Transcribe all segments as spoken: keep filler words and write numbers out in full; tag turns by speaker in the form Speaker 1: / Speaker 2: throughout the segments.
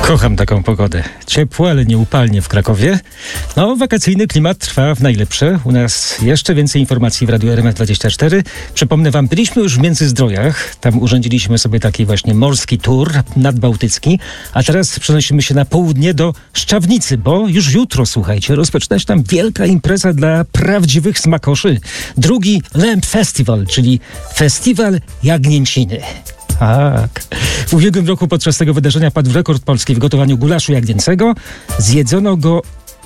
Speaker 1: Kocham taką pogodę. Ciepło, ale nieupalnie w Krakowie. No, wakacyjny klimat trwa w najlepsze. U nas jeszcze więcej informacji w Radiu R M F dwadzieścia cztery. Przypomnę wam, byliśmy już w Międzyzdrojach. Tam urządziliśmy sobie taki właśnie morski tour nadbałtycki. A teraz przenosimy się na południe do Szczawnicy, bo już jutro, słuchajcie, rozpoczyna się tam wielka impreza dla prawdziwych smakoszy. Drugi Lamp Festival, czyli Festiwal Jagnięciny. Tak. W ubiegłym roku podczas tego wydarzenia padł rekord Polski w gotowaniu gulaszu jagnięcego. Zjedzono go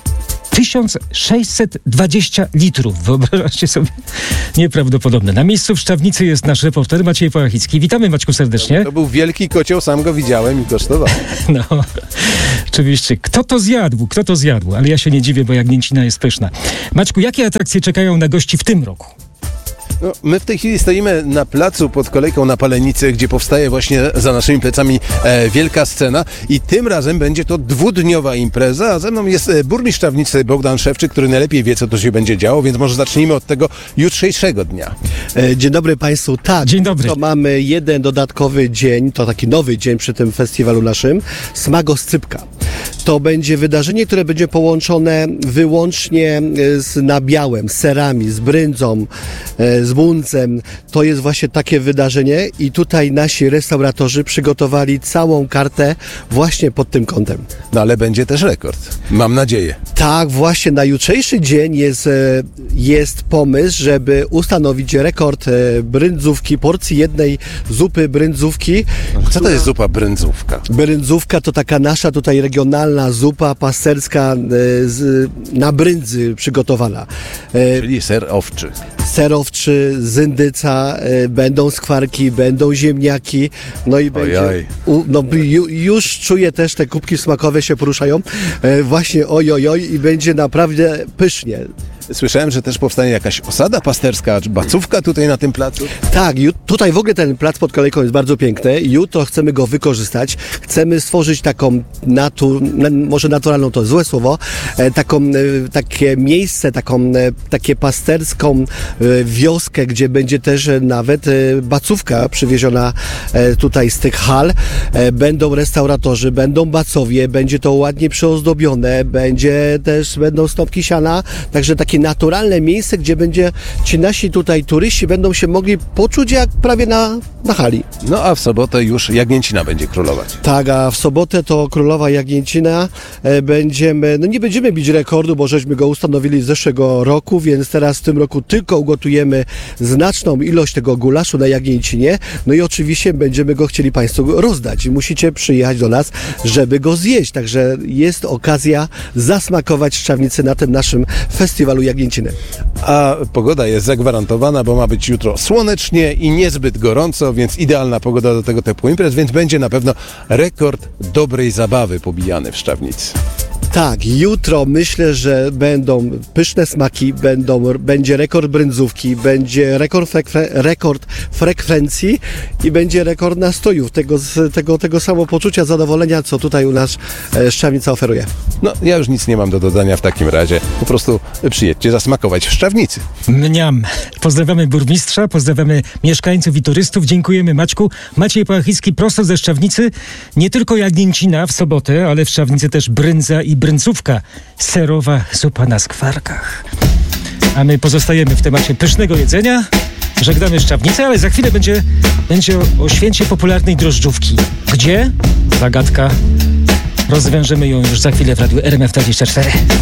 Speaker 1: tysiąc sześćset dwadzieścia litrów. Wyobraźcie sobie, nieprawdopodobne. Na miejscu w Szczawnicy jest nasz reporter Maciej Połachicki. Witamy, Maćku, serdecznie.
Speaker 2: To był wielki kocioł, sam go widziałem i kosztowałem.
Speaker 1: No, oczywiście. Kto to zjadł? Kto to zjadł? Ale ja się nie dziwię, bo jagnięcina jest pyszna. Maćku, jakie atrakcje czekają na gości w tym roku?
Speaker 2: No, my w tej chwili stoimy na placu pod kolejką na Palenicy, gdzie powstaje właśnie za naszymi plecami e, wielka scena i tym razem będzie to dwudniowa impreza, a ze mną jest e, burmistrz Szczawnicy Bogdan Szewczyk, który najlepiej wie, co tu się będzie działo, więc może zacznijmy od tego jutrzejszego dnia.
Speaker 3: E, dzień dobry Państwu. Tak,
Speaker 1: dzień dobry.
Speaker 3: To mamy jeden dodatkowy dzień, to taki nowy dzień przy tym festiwalu naszym, Smagoscypka. To będzie wydarzenie, które będzie połączone wyłącznie z nabiałem, z serami, z bryndzą, z buncem. To jest właśnie takie wydarzenie i tutaj nasi restauratorzy przygotowali całą kartę właśnie pod tym kątem.
Speaker 2: No ale będzie też rekord. Mam nadzieję.
Speaker 3: Tak, właśnie na jutrzejszy dzień jest, jest pomysł, żeby ustanowić rekord bryndzówki, porcji jednej zupy bryndzówki.
Speaker 2: Co to jest zupa bryndzówka?
Speaker 3: Bryndzówka to taka nasza tutaj regionalna zupa pasterska z, na bryndzy przygotowana.
Speaker 2: Czyli ser owczy.
Speaker 3: Ser owczy, zyndyca, będą skwarki, będą ziemniaki, no i będzie, u, no, ju, już czuję też, te kubki smakowe się poruszają, właśnie oj, oj, oj i będzie naprawdę pysznie.
Speaker 2: Słyszałem, że też powstanie jakaś osada pasterska, czy bacówka tutaj na tym placu?
Speaker 3: Tak, ju, tutaj w ogóle ten plac pod kolejką jest bardzo piękny. Jutro chcemy go wykorzystać. Chcemy stworzyć taką, natu, może naturalną to złe słowo, e, taką, e, takie miejsce, taką, e, takie pasterską e, wioskę, gdzie będzie też nawet e, bacówka przywieziona e, tutaj z tych hal. E, będą restauratorzy, będą bacowie, będzie to ładnie przyozdobione, będzie też, będą stopki siana, także takie naturalne miejsce, gdzie będzie ci nasi tutaj turyści będą się mogli poczuć jak prawie na, na hali.
Speaker 2: No a w sobotę już jagnięcina będzie królować.
Speaker 3: Tak, a w sobotę to królowa jagnięcina. E, będziemy, no nie będziemy bić rekordu, bo żeśmy go ustanowili z zeszłego roku, więc teraz w tym roku tylko ugotujemy znaczną ilość tego gulaszu na jagnięcinie. No i oczywiście będziemy go chcieli Państwu rozdać. Musicie przyjechać do nas, żeby go zjeść. Także jest okazja zasmakować Szczawnicy na tym naszym festiwalu jagnięciny.
Speaker 2: A pogoda jest zagwarantowana, bo ma być jutro słonecznie i niezbyt gorąco, więc idealna pogoda do tego typu imprez, więc będzie na pewno rekord dobrej zabawy pobijany w Szczawnicy.
Speaker 3: Tak, jutro myślę, że będą pyszne smaki, będą, będzie rekord bryndzówki, będzie rekord, frekwe, rekord frekwencji i będzie rekord nastrojów, tego, tego, tego samopoczucia, zadowolenia, co tutaj u nas e, Szczawnica oferuje.
Speaker 2: No, ja już nic nie mam do dodania w takim razie. Po prostu przyjedźcie zasmakować w Szczawnicy.
Speaker 1: Mniam. Pozdrawiamy burmistrza, pozdrawiamy mieszkańców i turystów. Dziękujemy, Maćku. Maciej Połachicki prosto ze Szczawnicy. Nie tylko jagnięcina w sobotę, ale w Szczawnicy też brędza i brędzówka. Serowa zupa na skwarkach. A my pozostajemy w temacie pysznego jedzenia. Żegnamy Szczawnicę, ale za chwilę będzie, będzie o, o święcie popularnej drożdżówki. Gdzie? Zagadka. Rozwiążemy ją już za chwilę w Radiu R M F dwadzieścia cztery.